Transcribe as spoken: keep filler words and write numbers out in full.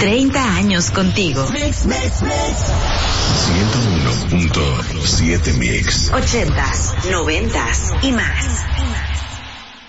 treinta años contigo. Mix, mix, mix. ciento uno punto siete Mix. ochentas, noventas y más.